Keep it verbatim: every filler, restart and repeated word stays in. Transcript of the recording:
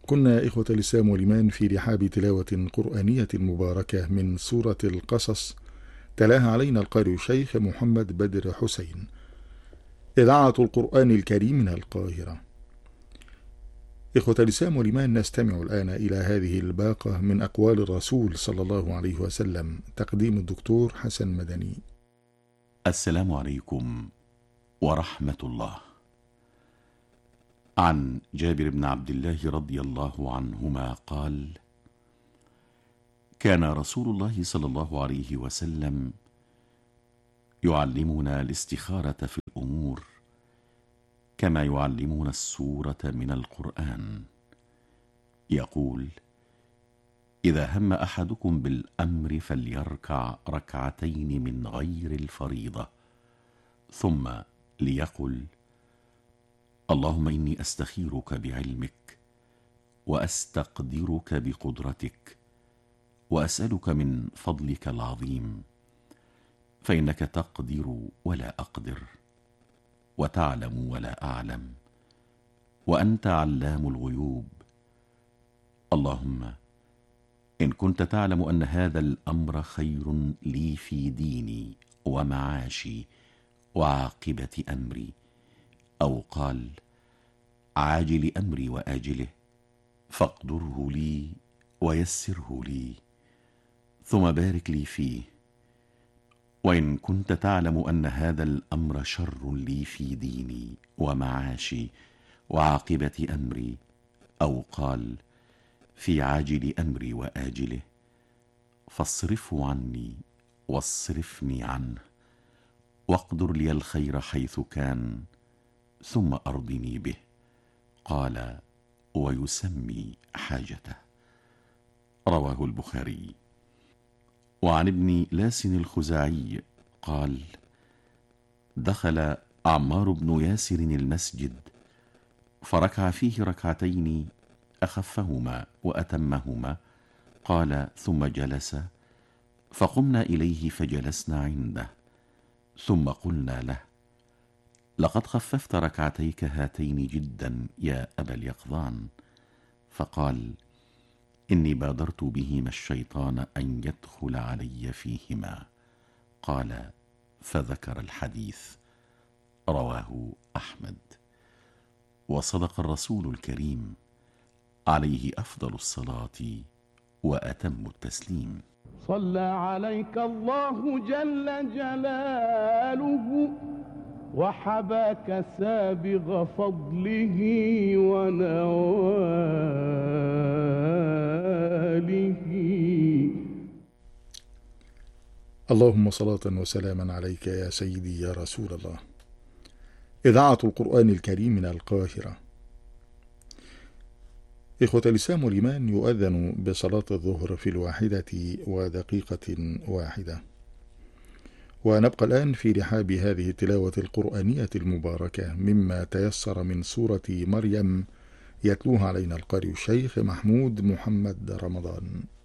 كنا إخوة الإسلام والإيمان في رحاب تلاوة قرآنية مباركة من سورة القصص، تلاها علينا القارئ الشيخ محمد بدر حسين. إذاعة القرآن الكريم من القاهرة. إخوة الإسلام والإيمان، نستمع الآن إلى هذه الباقة من أقوال الرسول صلى الله عليه وسلم، تقديم الدكتور حسن مدني. السلام عليكم ورحمة الله. عن جابر بن عبد الله رضي الله عنهما قال: كان رسول الله صلى الله عليه وسلم يعلمنا الاستخارة في الأمور كما يعلمنا السورة من القرآن. يقول: إذا هم أحدكم بالأمر فليركع ركعتين من غير الفريضة، ثم ليقل: اللهم إني أستخيرك بعلمك وأستقدرك بقدرتك وأسألك من فضلك العظيم، فإنك تقدر ولا أقدر وتعلم ولا أعلم وأنت علام الغيوب. اللهم إن كنت تعلم أن هذا الأمر خير لي في ديني ومعاشي وعاقبة أمري، أو قال عاجل أمري وآجله، فاقدره لي ويسره لي، ثم بارك لي فيه. وإن كنت تعلم أن هذا الأمر شر لي في ديني ومعاشي وعاقبة أمري، أو قال في عاجل أمري وآجله، فاصرفه عني واصرفني عنه، واقدر لي الخير حيث كان، ثم أرضني به. قال: ويسمي حاجته. رواه البخاري. وعن ابن لاس الخزاعي قال: دخل عمار بن ياسر المسجد فركع فيه ركعتين أخفهما وأتمهما. قال: ثم جلس، فقمنا إليه فجلسنا عنده، ثم قلنا له: لقد خففت ركعتيك هاتين جدا يا أبا اليقظان. فقال: إني بادرت بهما الشيطان أن يدخل علي فيهما. قال: فذكر الحديث. رواه أحمد. وصدق الرسول الكريم عليه أفضل الصلاة وأتم التسليم. صلى عليك الله جل جلاله وحباك سابغ فضله ونواله. اللهم صلاة وسلاما عليك يا سيدي يا رسول الله. إذاعة القرآن الكريم من القاهرة. إخوة الإسلام والإيمان، يؤذن بصلاة الظهر في الواحدة ودقيقة واحدة. ونبقى الآن في رحاب هذه التلاوة القرآنية المباركة مما تيسر من سورة مريم، يتلوها علينا القارئ الشيخ محمود محمد رمضان.